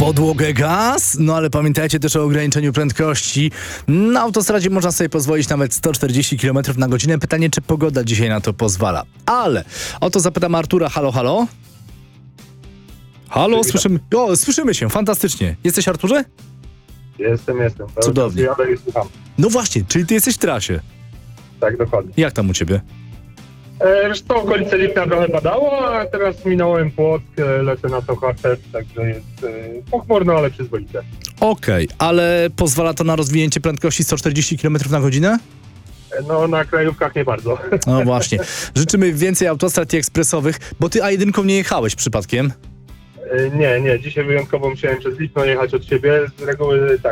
podłogę gaz, no ale pamiętajcie też o ograniczeniu prędkości. Na autostradzie można sobie pozwolić nawet 140 km na godzinę. Pytanie, czy pogoda dzisiaj na to pozwala. Ale o to zapytam Artura. Halo, halo? Halo, słyszymy. O, słyszymy się, fantastycznie. Jesteś, Arturze? Jestem. Cudownie. Jadę i słucham. No właśnie, czyli ty jesteś w trasie. Tak, dokładnie. Jak tam u ciebie? Wiesz co, okolice Lipna trochę padało, a teraz minąłem Płock, lecę na Sochaczew, także jest pochmurno, ale przyzwoite. Okej, ale pozwala to na rozwinięcie prędkości 140 km na godzinę? No na krajówkach nie bardzo. No właśnie. Życzymy więcej autostrad i ekspresowych, bo ty A1 nie jechałeś przypadkiem. Nie, dzisiaj wyjątkowo musiałem przez Lipno jechać od siebie, z reguły tak.